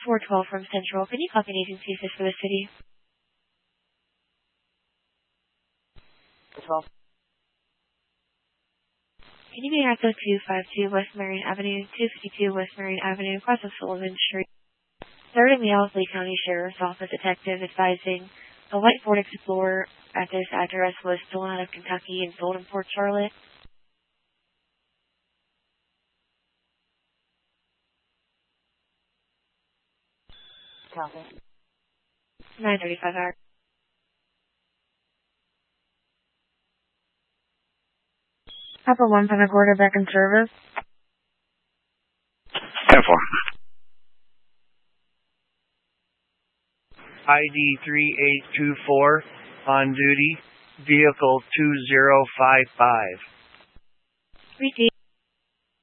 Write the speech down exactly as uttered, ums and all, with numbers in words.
four twelve from Central. Can you copy an agency assist for the city? twelve. Can you be at the two five two West Marion Avenue, two fifty-two West Marion Avenue, across of Sullivan Street? Third in the Owsley County Sheriff's Office detective advising a white Ford Explorer at this address was stolen out of Kentucky and sold in Port Charlotte. Copy. nine thirty-five hour. Papa one from the quarterback in service. ten four. I D three eight two four, on duty, vehicle two zero five five. Repeat.